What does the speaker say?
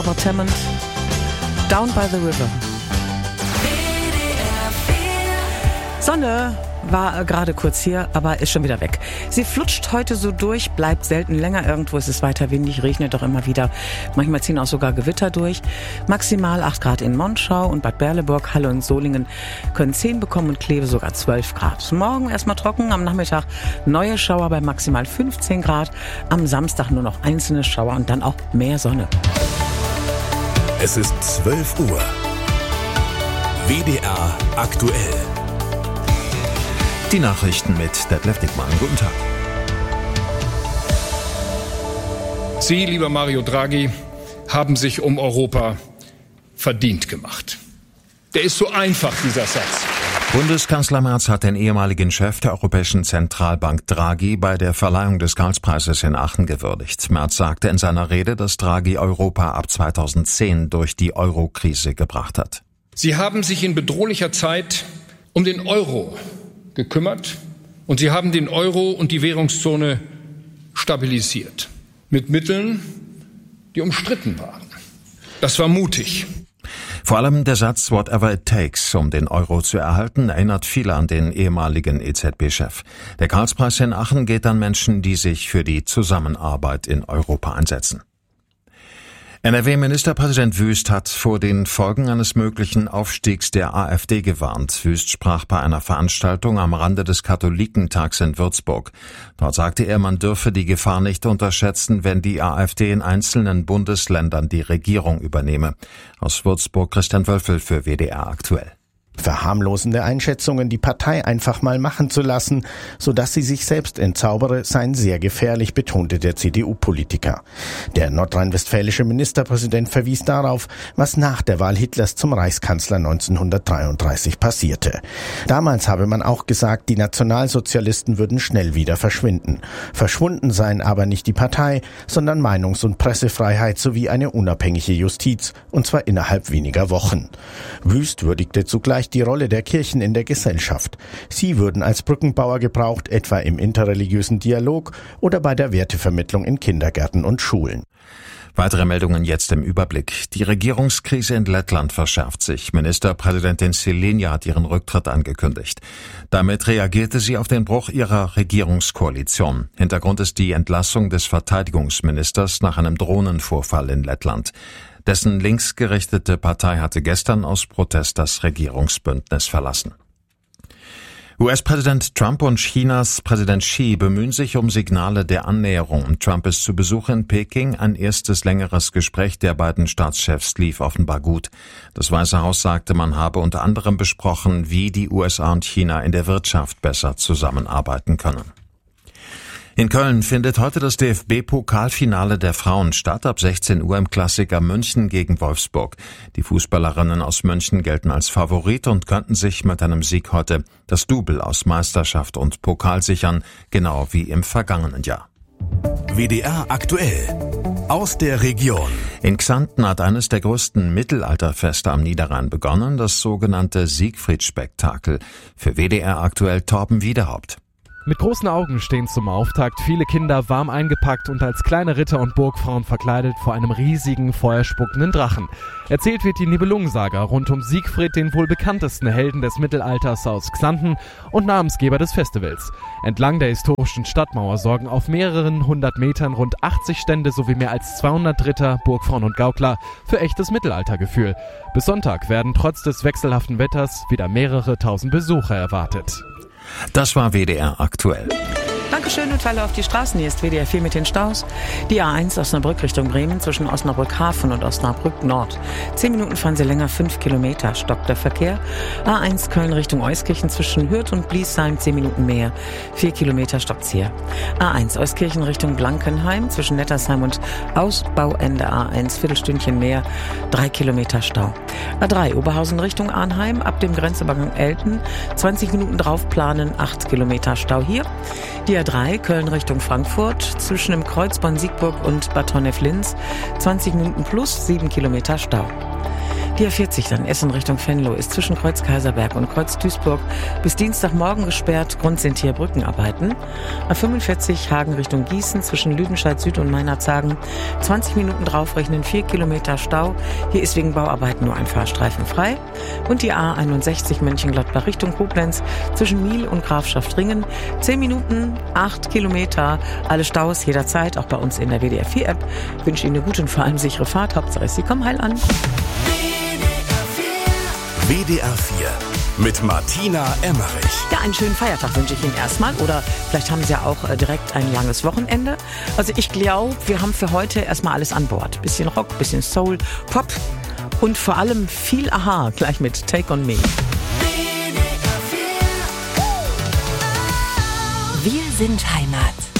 Robert Hammond, Down by the River. Sonne war gerade kurz hier, aber ist schon wieder weg. Sie flutscht heute so durch, bleibt selten länger. Irgendwo ist es weiter windig, regnet doch immer wieder. Manchmal ziehen auch sogar Gewitter durch. Maximal 8 Grad in Monschau und Bad Berleburg, Halle und Solingen können 10 bekommen und Kleve sogar 12 Grad. Morgen erstmal trocken, am Nachmittag neue Schauer bei maximal 15 Grad. Am Samstag nur noch einzelne Schauer und dann auch mehr Sonne. Es ist 12 Uhr. WDR aktuell. Die Nachrichten mit Detlef Dickmann. Guten Tag. Sie, lieber Mario Draghi, haben sich um Europa verdient gemacht. Der ist so einfach, dieser Satz. Bundeskanzler Merz hat den ehemaligen Chef der Europäischen Zentralbank Draghi bei der Verleihung des Karlspreises in Aachen gewürdigt. Merz sagte in seiner Rede, dass Draghi Europa ab 2010 durch die Euro-Krise gebracht hat. Sie haben sich in bedrohlicher Zeit um den Euro gekümmert und sie haben den Euro und die Währungszone stabilisiert. Mit Mitteln, die umstritten waren. Das war mutig. Vor allem der Satz "Whatever it takes", um den Euro zu erhalten, erinnert viele an den ehemaligen EZB-Chef. Der Karlspreis in Aachen geht an Menschen, die sich für die Zusammenarbeit in Europa einsetzen. NRW-Ministerpräsident Wüst hat vor den Folgen eines möglichen Aufstiegs der AfD gewarnt. Wüst sprach bei einer Veranstaltung am Rande des Katholikentags in Würzburg. Dort sagte er, man dürfe die Gefahr nicht unterschätzen, wenn die AfD in einzelnen Bundesländern die Regierung übernehme. Aus Würzburg Christian Wölfel für WDR aktuell. Verharmlosende Einschätzungen, die Partei einfach mal machen zu lassen, sodass sie sich selbst entzaubere, seien sehr gefährlich, betonte der CDU-Politiker. Der nordrhein-westfälische Ministerpräsident verwies darauf, was nach der Wahl Hitlers zum Reichskanzler 1933 passierte. Damals habe man auch gesagt, die Nationalsozialisten würden schnell wieder verschwinden. Verschwunden seien aber nicht die Partei, sondern Meinungs- und Pressefreiheit sowie eine unabhängige Justiz, und zwar innerhalb weniger Wochen. Wüst würdigte zugleich die Rolle der Kirchen in der Gesellschaft. Sie würden als Brückenbauer gebraucht, etwa im interreligiösen Dialog oder bei der Wertevermittlung in Kindergärten und Schulen. Weitere Meldungen jetzt im Überblick. Die Regierungskrise in Lettland verschärft sich. Ministerpräsidentin Šiliniė hat ihren Rücktritt angekündigt. Damit reagierte sie auf den Bruch ihrer Regierungskoalition. Hintergrund ist die Entlassung des Verteidigungsministers nach einem Drohnenvorfall in Lettland. Dessen linksgerichtete Partei hatte gestern aus Protest das Regierungsbündnis verlassen. US-Präsident Trump und Chinas Präsident Xi bemühen sich um Signale der Annäherung. Trump ist zu Besuch in Peking. Ein erstes längeres Gespräch der beiden Staatschefs lief offenbar gut. Das Weiße Haus sagte, man habe unter anderem besprochen, wie die USA und China in der Wirtschaft besser zusammenarbeiten können. In Köln findet heute das DFB-Pokalfinale der Frauen statt, ab 16 Uhr im Klassiker München gegen Wolfsburg. Die Fußballerinnen aus München gelten als Favorit und könnten sich mit einem Sieg heute das Double aus Meisterschaft und Pokal sichern, genau wie im vergangenen Jahr. WDR aktuell. Aus der Region. In Xanten hat eines der größten Mittelalterfeste am Niederrhein begonnen, das sogenannte Siegfried-Spektakel. Für WDR aktuell Torben Wiederhaupt. Mit großen Augen stehen zum Auftakt viele Kinder warm eingepackt und als kleine Ritter und Burgfrauen verkleidet vor einem riesigen, feuerspuckenden Drachen. Erzählt wird die Nibelungensaga rund um Siegfried, den wohl bekanntesten Helden des Mittelalters aus Xanten und Namensgeber des Festivals. Entlang der historischen Stadtmauer sorgen auf mehreren 100 Metern rund 80 Stände sowie mehr als 200 Ritter, Burgfrauen und Gaukler für echtes Mittelaltergefühl. Bis Sonntag werden trotz des wechselhaften Wetters wieder mehrere tausend Besucher erwartet. Das war WDR aktuell. Dankeschön und Halle auf die Straßen. Hier ist WDR 4 mit den Staus. Die A1 Osnabrück Richtung Bremen zwischen Osnabrück Hafen und Osnabrück Nord. 10 Minuten fahren Sie länger, 5 Kilometer stockt der Verkehr. A1 Köln Richtung Euskirchen zwischen Hürth und Bliesheim 10 Minuten mehr. 4 Kilometer stockt's hier. A1 Euskirchen Richtung Blankenheim zwischen Nettersheim und Ausbauende A1 Viertelstündchen mehr. 3 Kilometer Stau. A3 Oberhausen Richtung Arnheim ab dem Grenzübergang Elten 20 Minuten drauf planen, 8 Kilometer Stau hier. Die A3 Köln Richtung Frankfurt zwischen dem Kreuz Bonn-Siegburg und Bad Honnef-Linz 20 Minuten plus 7 Kilometer Stau. Die A40 dann Essen Richtung Venlo ist zwischen Kreuz Kaiserberg und Kreuz Duisburg bis Dienstagmorgen gesperrt. Grund sind hier Brückenarbeiten. A45 Hagen Richtung Gießen zwischen Lüdenscheid Süd und Meinerzhagen. 20 Minuten draufrechnen, 4 Kilometer Stau. Hier ist wegen Bauarbeiten nur ein Fahrstreifen frei. Und die A61 Mönchengladbach Richtung Koblenz zwischen Miel und Grafschaftringen. 10 Minuten, 8 Kilometer. Alle Staus jederzeit, auch bei uns in der WDR 4 App. Ich wünsche Ihnen eine gute und vor allem sichere Fahrt. Hauptsache, Sie kommen heil an. WDR 4 mit Martina Emmerich. Ja, einen schönen Feiertag wünsche ich Ihnen erstmal. Oder vielleicht haben Sie ja auch direkt ein langes Wochenende. Also ich glaube, wir haben für heute erstmal alles an Bord. Bisschen Rock, bisschen Soul, Pop und vor allem viel Aha gleich mit Take on Me. Wir sind Heimat.